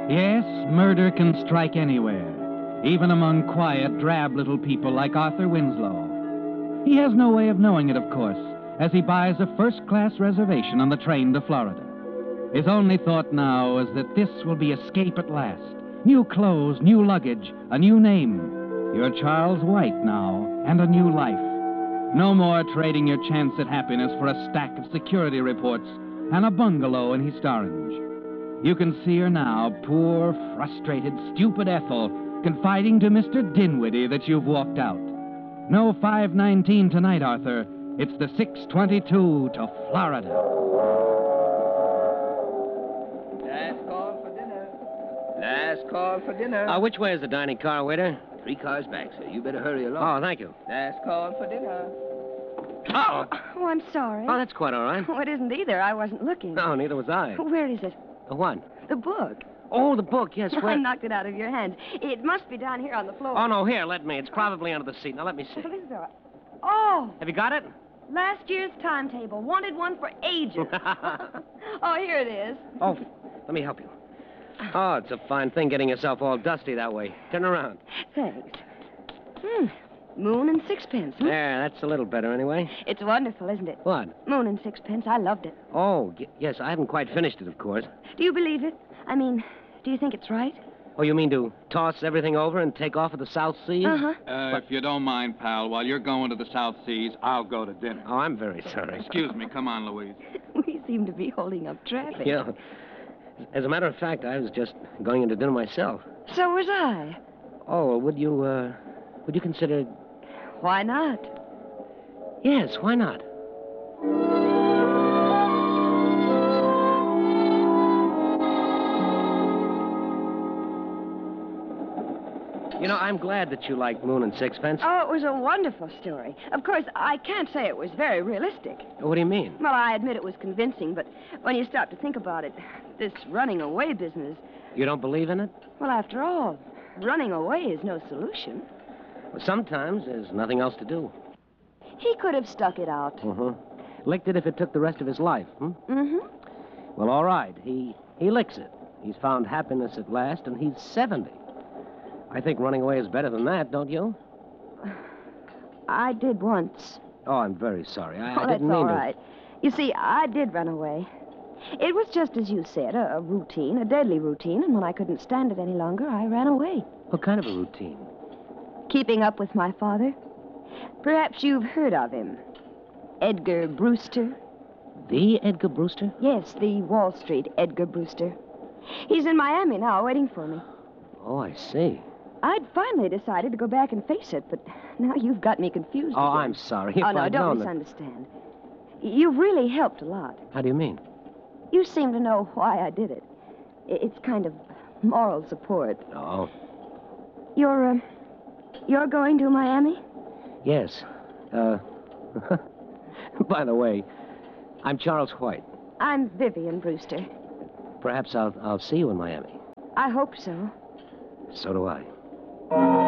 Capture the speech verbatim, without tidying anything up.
Yes, murder can strike anywhere, even among quiet, drab little people like Arthur Winslow. He has no way of knowing it, of course, as he buys a first-class reservation on the train to Florida. His only thought now is that this will be escape at last. New clothes, new luggage, a new name. You're Charles White now, and a new life. No more trading your chance at happiness for a stack of security reports and a bungalow in East Orange. You can see her now, poor, frustrated, stupid Ethel, confiding to Mister Dinwiddie that you've walked out. No five nineteen tonight, Arthur. It's the six twenty-two to Florida. Last call for dinner. Last call for dinner. Uh, which way is the dining car, waiter? Three cars back, sir. You better hurry along. Oh, thank you. Last call for dinner. Oh, Oh, I'm sorry. oh, that's quite all right. Oh, it isn't either. I wasn't looking. No, neither was I. Where is it? The what? The book. Oh, the book, yes. I Where? knocked it out of your hands. It must be down here on the floor. Oh, no, here, let me. It's probably under the seat. Now, let me see. This is all right. Oh, Have you got it? last year's timetable. Wanted one for ages. Oh, here it is. Oh, let me help you. Oh, it's a fine thing getting yourself all dusty that way. Turn around. Thanks. Hmm. Moon and Sixpence. Hmm? There, that's a little better anyway. It's wonderful, isn't it? What? Moon and Sixpence. I loved it. Oh, y- yes, I haven't quite finished it, of course. Do you believe it? I mean, do you think it's right? Oh, you mean to toss everything over and take off at the South Seas? Uh-huh. Uh, if you don't mind, pal, while you're going to the South Seas, I'll go to dinner. Oh, I'm very sorry. Excuse me. Come on, Louise. We seem to be holding up traffic. Yeah. As a matter of fact, I was just going into dinner myself. So was I. Oh, well, would you, uh, would you consider... Why not? Yes, why not? You know, I'm glad that you like Moon and Sixpence. Oh, it was a wonderful story. Of course, I can't say it was very realistic. What do you mean? Well, I admit it was convincing, but when you stop to think about it, this running away business, You don't believe in it? well, after all, running away is no solution. Well, sometimes there's nothing else to do. He could have stuck it out. Uh-huh. Licked it if it took the rest of his life, hmm? Mm-hmm. Well, all right. He he licks it. He's found happiness at last, and he's seventy. I think running away is better than that, don't you? I did once. Oh, I'm very sorry. I, Oh, I that's didn't mean all to. right. You see, I did run away. It was just as you said, a, a routine, a deadly routine, and when I couldn't stand it any longer, I ran away. What kind of a routine? Keeping up with my father. Perhaps you've heard of him. Edgar Brewster. The Edgar Brewster? Yes, the Wall Street Edgar Brewster. He's in Miami now, waiting for me. Oh, I see. I'd finally decided to go back and face it, but now you've got me confused Oh, again. I'm sorry. If Oh, no, I'd don't known that- misunderstand. You've really helped a lot. How do you mean? You seem to know why I did it. I- It's kind of moral support. Oh, You're, uh, you're going to Miami? yes. Uh, by the way, I'm Charles White. I'm Vivian Brewster. Perhaps I'll, I'll see you in Miami. I hope so. So do I.